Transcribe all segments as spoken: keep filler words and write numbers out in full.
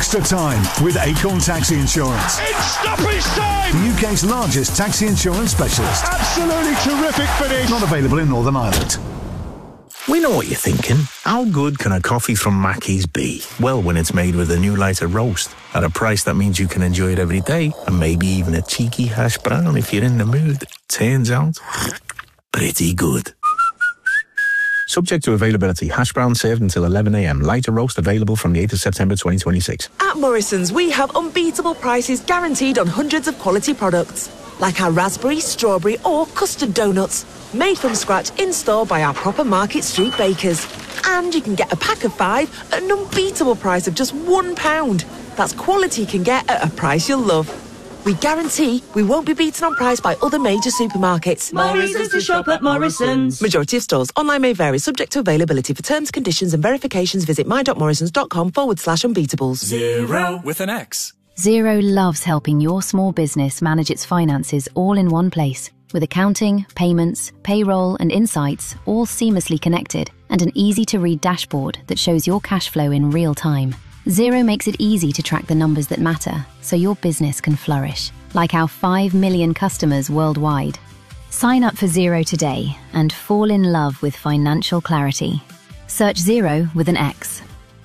Extra Time with Acorn Taxi Insurance. It's stoppage time! The U K's largest taxi insurance specialist. Absolutely terrific finish. Not available in Northern Ireland. We know what you're thinking. How good can a coffee from Mackey's be? Well, when it's made with a new lighter roast at a price that means you can enjoy it every day, and maybe even a cheeky hash brown if you're in the mood. Turns out, pretty good. Subject to availability. Hash brown served until eleven a m. Lighter roast available from the eighth of September twenty twenty-six. At Morrison's, we have unbeatable prices guaranteed on hundreds of quality products, like our raspberry, strawberry or custard donuts, made from scratch in-store by our proper Market Street bakers. And you can get a pack of five at an unbeatable price of just one pound. That's quality you can get at a price you'll love. We guarantee we won't be beaten on price by other major supermarkets. More reasons to shop at Morrison's. Majority of stores. Online may vary, subject to availability. For terms, conditions and verifications, visit my.morrisons.com forward slash unbeatables. Zero with an X. Xero loves helping your small business manage its finances all in one place. With accounting, payments, payroll and insights all seamlessly connected, and an easy-to-read dashboard that shows your cash flow in real time. Xero makes it easy to track the numbers that matter so your business can flourish, like our five million customers worldwide. Sign up for Xero today and fall in love with financial clarity. Search Xero with an X.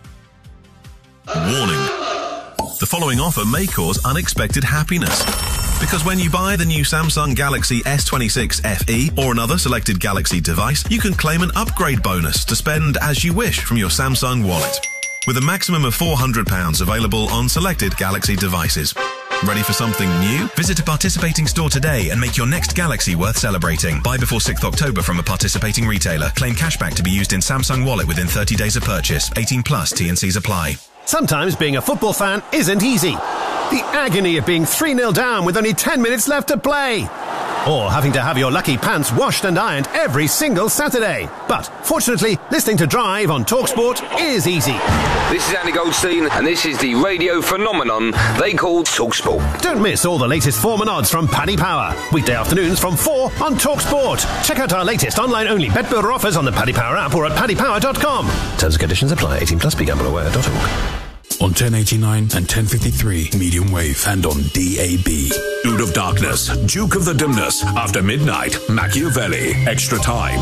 Warning. The following offer may cause unexpected happiness. Because when you buy the new Samsung Galaxy S twenty-six F E or another selected Galaxy device, you can claim an upgrade bonus to spend as you wish from your Samsung wallet, with a maximum of four hundred pounds available on selected Galaxy devices. Ready for something new? Visit a participating store today and make your next Galaxy worth celebrating. Buy before sixth of October from a participating retailer. Claim cashback to be used in Samsung Wallet within thirty days of purchase. eighteen plus, T and Cs apply. Sometimes being a football fan isn't easy. The agony of being three nil down with only ten minutes left to play. Or having to have your lucky pants washed and ironed every single Saturday. But fortunately, listening to Drive on TalkSport is easy. This is Andy Goldstein, and this is the radio phenomenon they call TalkSport. Don't miss all the latest form and odds from Paddy Power. Weekday afternoons from four on TalkSport. Check out our latest online-only bet builder offers on the Paddy Power app or at paddy power dot com. Terms and conditions apply. eighteen plus, be gamble aware dot org. On ten eighty-nine and ten fifty-three medium wave and on D A B. Dude of Darkness, Duke of the Dimness, After Midnight, Machiavelli, Extra Time.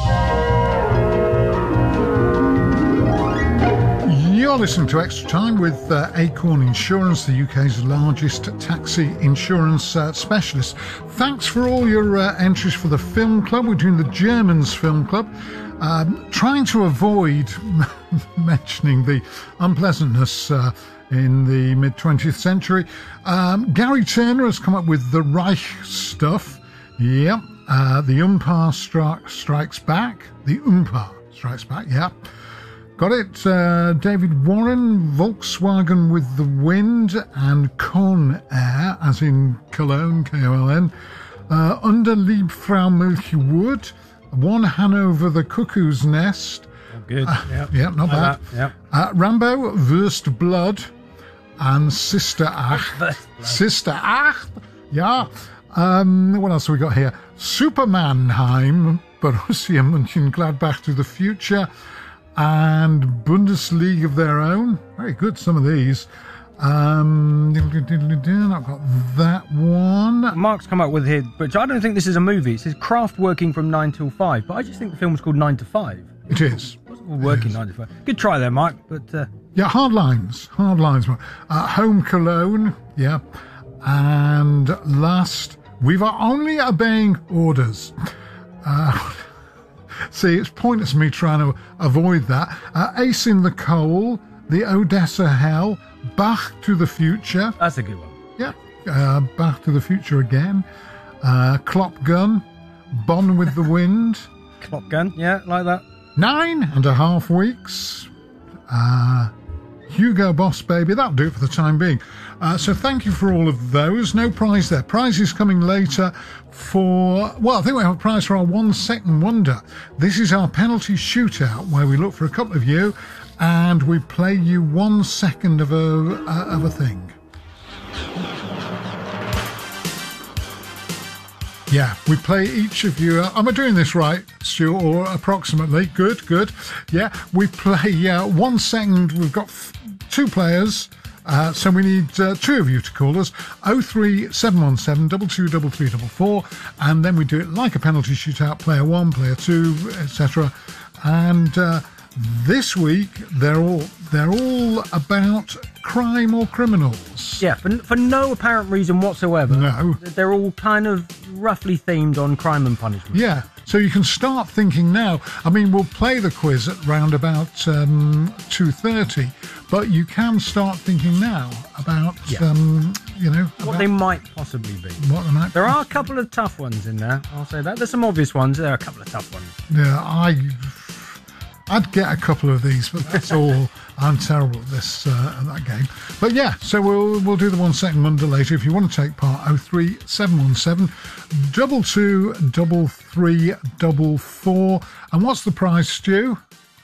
You're listening to Extra Time with uh, Acorn Insurance, the U K's largest taxi insurance uh, specialist. Thanks for all your uh, entries for the film club. We're doing the Germans Film Club. Um, trying to avoid mentioning the unpleasantness uh, in the mid-twentieth century. Um, Gary Turner has come up with the Reich stuff. Yep. Uh, the Umpire stri- Strikes Back. The Umpire Strikes Back, yeah. Got it. Uh, David Warren, Volkswagen with the Wind, and Con Air, as in Cologne, K O L N. Uh, Under Liebfrau Milchwood. One Hanover, the Cuckoo's Nest. Oh, good. Uh, yep. Yeah, not like bad. Yep. Uh, Rambo, Wurst Blood, and Sister Acht. Sister Acht. Yeah. Um, what else have we got here? Supermanheim, Borussia Mönchengladbach to the Future, and Bundesliga of their own. Very good, some of these. Um, I've got that one. Mark's come up with here, but I don't think this is a movie. It says craft working from nine till five, but I just think the film was called Nine to Five. It is. It wasn't working nine to five. Good try there, Mark. But uh... yeah, hard lines, hard lines. Uh, Home Cologne, yeah, and last, we were only obeying orders. Uh, see, it's pointless me trying to avoid that. Uh, Ace in the Coal, the Odessa Hell. Back to the Future. That's a good one. Yeah. Uh, Back to the Future again. Uh, Clop Gun. Bon with the Wind. Clop Gun, yeah, like that. Nine and a half weeks. Uh, Hugo Boss Baby. That'll do it for the time being. Uh, so thank you for all of those. No prize there. Prize is coming later for, well, I think we have a prize for our One Second Wonder. This is our penalty shootout where we look for a couple of you and we play you one second of a uh, of a thing. Yeah, we play each of you. Uh, am I doing this right, Stuart, or approximately? Good, good. Yeah, we play uh, one second. We've got f- two players. Uh, so we need uh, two of you to call us, oh three seven one seven, two two three three four four, and then we do it like a penalty shootout, player one, player two, et cetera. And uh, this week, they're all they're all about crime or criminals. Yeah, for, for no apparent reason whatsoever. No. They're all kind of roughly themed on crime and punishment. Yeah, so you can start thinking now. I mean, we'll play the quiz at round about um, two thirty, but you can start thinking now about, yeah. um, you know... What about they might possibly be. What they might There are a couple of tough ones in there, I'll say that. There's some obvious ones, there are a couple of tough ones. Yeah, I... I'd get a couple of these, but that's all. I'm terrible at this uh, at that game. But yeah, so we'll we'll do the one second wonder later. If you want to take part, oh three seven one seven, double two double three double four. And what's the prize, Stu?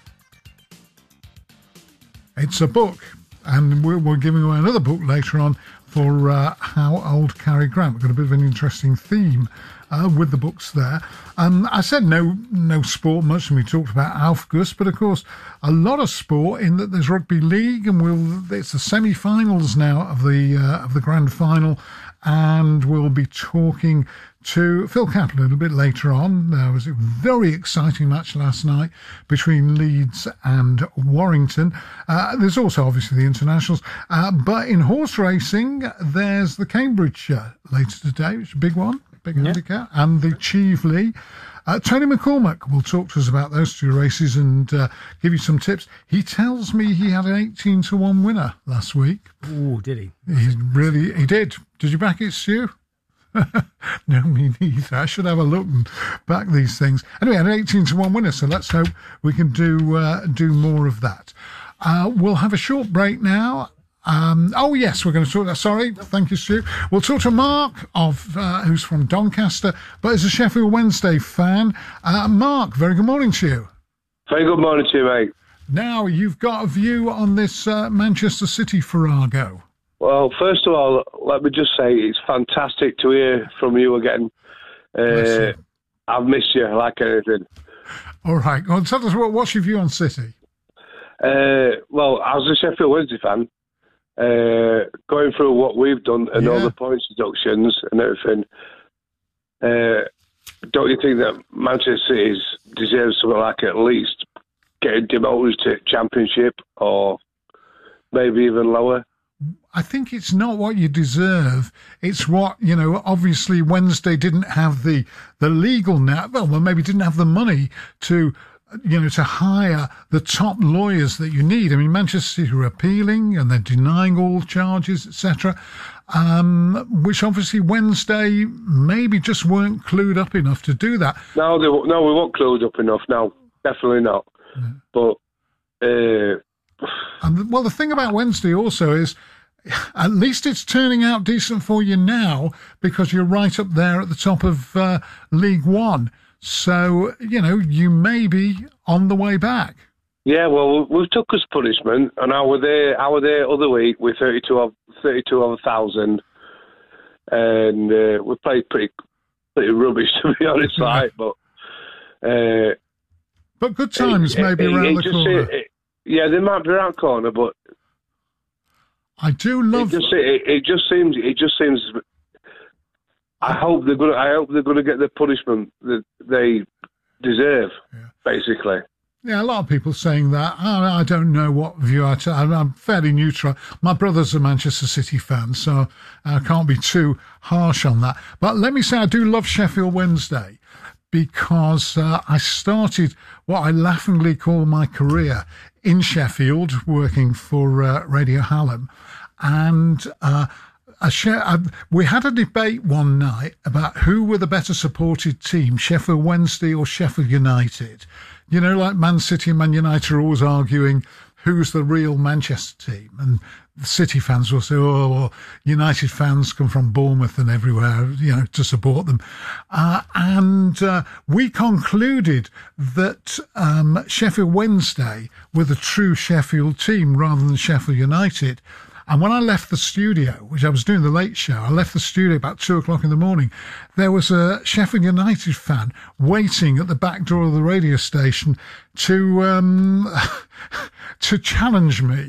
It's a book, and we're, we're giving away another book later on for uh, How Old Cary Grant. We've got a bit of an interesting theme uh, with the books there. Um, I said no no sport much, and we talked about Alfgus, but of course a lot of sport in that there's rugby league, and we'll it's the semi-finals now of the uh, of the grand final, and we'll be talking to Phil Caplan a little bit later on. There was a very exciting match last night between Leeds and Warrington. Uh, there's also obviously the internationals, uh, but in horse racing there's the Cambridge uh, later today, which is a big one. Big yeah. handicap, and the Cheveley. Uh, Tony McCormack will talk to us about those two races and uh, give you some tips. He tells me he had an eighteen to one winner last week. Oh, did he? He really, he did. Did you back it, Stu? No, me neither. I should have a look and back these things. Anyway, an eighteen to one winner, so let's hope we can do uh, do more of that. Uh, we'll have a short break now. Um, oh, yes, we're going to talk... Sorry, thank you, Stu. We'll talk to Mark, of uh, who's from Doncaster, but is a Sheffield Wednesday fan. Uh, Mark, very good morning to you. Very good morning to you, mate. Now, you've got a view on this uh, Manchester City farrago. Well, first of all, let me just say it's fantastic to hear from you again. Uh, I've missed you like anything. All right. Well, tell us, what, what's your view on City? Uh, well, as a Sheffield Wednesday fan, Uh, going through what we've done and yeah. all the points deductions and everything, uh, don't you think that Manchester City deserves something like at least getting demoted to Championship or maybe even lower? I think it's not what you deserve. It's what, you know, obviously Wednesday didn't have the, the legal now, well, well, maybe didn't have the money to, you know, to hire the top lawyers that you need. I mean, Manchester City are appealing and they're denying all charges, et cetera, um, which obviously Wednesday maybe just weren't clued up enough to do that. No, they, no, we weren't clued up enough. No, definitely not. Yeah. But, uh... and well, the thing about Wednesday also is, at least it's turning out decent for you now because you're right up there at the top of uh, League One. So, you know, you may be on the way back. Yeah, well, we took us punishment, and I was there, I was there other week with thirty-two of a thousand, and uh, we played pretty pretty rubbish, to be honest, like, but... Uh, but good times it, maybe it, around it, the corner. It, yeah, they might be around the corner, but... I do love... It just, it, it just seems... It just seems... I hope they're going. I hope they're going to get the punishment that they deserve. Yeah. Basically. Yeah, a lot of people saying that. I, I don't know what view I take. I'm fairly neutral. My brother's a Manchester City fan, so I can't be too harsh on that. But let me say, I do love Sheffield Wednesday because uh, I started what I laughingly call my career in Sheffield, working for uh, Radio Hallam, and. Uh, I share, I, we had a debate one night about who were the better supported team, Sheffield Wednesday or Sheffield United. You know, like Man City and Man United are always arguing who's the real Manchester team. And the City fans will say, oh, well, United fans come from Bournemouth and everywhere, you know, to support them. Uh, and uh, we concluded that um, Sheffield Wednesday were the true Sheffield team rather than Sheffield United. And when I left the studio, which I was doing the late show, I left the studio about two o'clock in the morning, there was a Sheffield United fan waiting at the back door of the radio station to um, to challenge me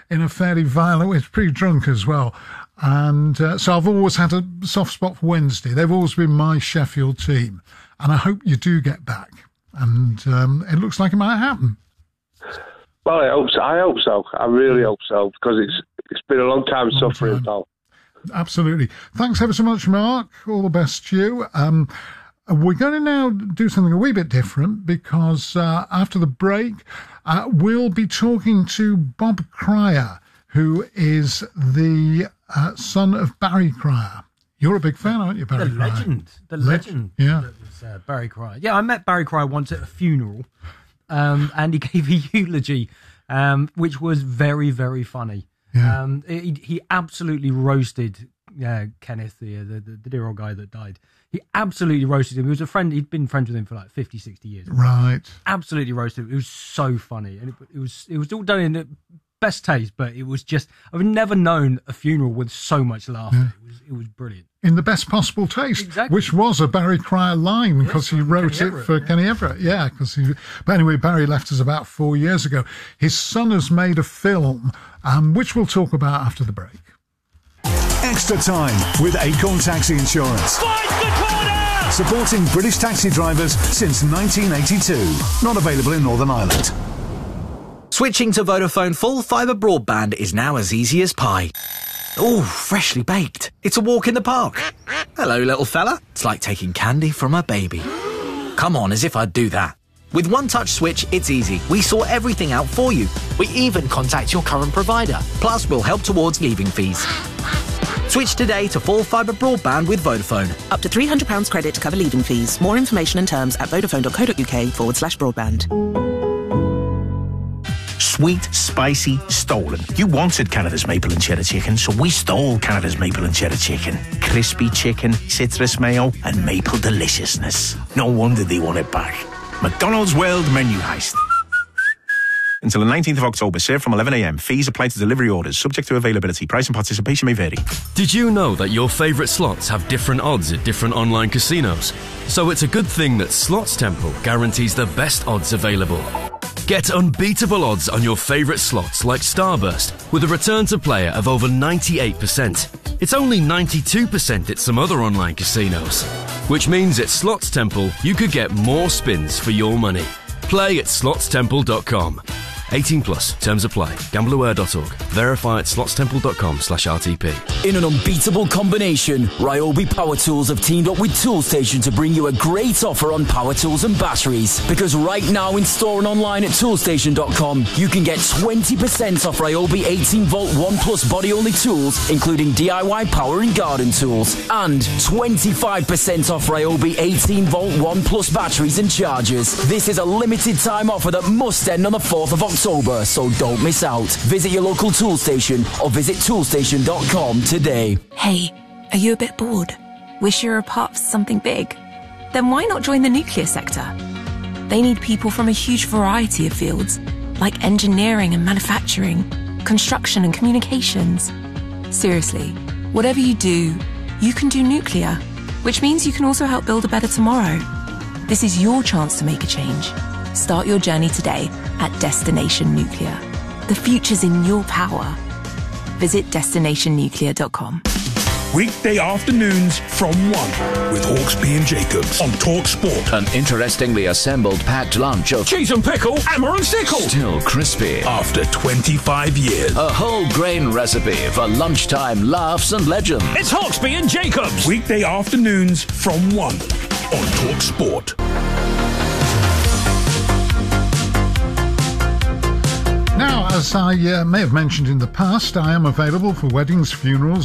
in a fairly violent way. It's pretty drunk as well. And uh, so I've always had a soft spot for Wednesday. They've always been my Sheffield team. And I hope you do get back. And um, it looks like it might happen. Well, I hope so. I hope so. I really hope so, because it's it's been a long time long suffering, pal. Absolutely. Thanks ever so much, Mark. All the best to you. Um, we're going to now do something a wee bit different, because uh, after the break, uh, we'll be talking to Bob Cryer, who is the uh, son of Barry Cryer. You're a big fan, aren't you, Barry The Cryer? legend. The Le- legend. Yeah. That was, uh, Barry Cryer. Yeah, I met Barry Cryer once at a funeral, um, and he gave a eulogy, um, which was very, very funny. Yeah. Um, he, he absolutely roasted uh, Kenneth, the, the the dear old guy that died. He absolutely roasted him. He was a friend. He'd been friends with him for like fifty, sixty years. Right. Absolutely roasted him. It was so funny, and it, it was it was all done in the best taste. But it was just, I've never known a funeral with so much laughter. Yeah. It was it was brilliant. In the best possible taste, Exactly. which was a Barry Cryer line, because Yes, he wrote Kenny it Everett, for yeah. Kenny Everett. Yeah, because he. But anyway, Barry left us about four years ago. His son has made a film, um, which we'll talk about after the break. Extra time with Acorn Taxi Insurance. Finds the corner! Supporting British taxi drivers since nineteen eighty-two. Not available in Northern Ireland. Switching to Vodafone full fibre broadband is now as easy as pie. Ooh, freshly baked. It's a walk in the park. Hello, little fella. It's like taking candy from a baby. Come on, as if I'd do that. With One Touch Switch, it's easy. We sort everything out for you. We even contact your current provider. Plus, we'll help towards leaving fees. Switch today to full fibre broadband with Vodafone. Up to three hundred pounds credit to cover leaving fees. More information and terms at vodafone.co.uk forward slash broadband. Sweet, spicy, stolen. You wanted Canada's maple and cheddar chicken, so we stole Canada's maple and cheddar chicken. Crispy chicken, citrus mayo, and maple deliciousness. No wonder they want it back. McDonald's World Menu Heist. Until the nineteenth of October, served from eleven a.m. Fees apply to delivery orders, subject to availability. Price and participation may vary. Did you know that your favourite slots have different odds at different online casinos? So it's a good thing that Slots Temple guarantees the best odds available. Get unbeatable odds on your favourite slots like Starburst with a return to player of over ninety-eight percent. It's only ninety-two percent at some other online casinos. Which means at Slots Temple you could get more spins for your money. Play at slots temple dot com. eighteen plus. Terms apply. Gamble aware dot org. Verify at slots temple dot com slash R T P. In an unbeatable combination, Ryobi Power Tools have teamed up with Toolstation to bring you a great offer on power tools and batteries. Because right now in store and online at toolstation dot com, you can get twenty percent off Ryobi eighteen volt one plus body-only tools, including D I Y power and garden tools, and twenty-five percent off Ryobi eighteen volt one plus batteries and chargers. This is a limited time offer that must end on the fourth of October, so don't miss out. Visit your local tool station or visit toolstation dot com today. Hey, are you a bit bored? Wish you were a part of something big? Then why not join the nuclear sector? They need people from a huge variety of fields, like engineering and manufacturing, construction and communications. Seriously, whatever you do, you can do nuclear, which means you can also help build a better tomorrow. This is your chance to make a change. Start your journey today at Destination Nuclear. The future's in your power. Visit destination nuclear dot com. Weekday afternoons from one with Hawksby and Jacobs on Talk Sport. An interestingly assembled packed lunch of cheese and pickle, hammer and sickle. Still crispy. After twenty-five years. A whole grain recipe for lunchtime laughs and legends. It's Hawksby and Jacobs. Weekday afternoons from one on Talk Sport. Now, as I uh, may have mentioned in the past, I am available for weddings, funerals,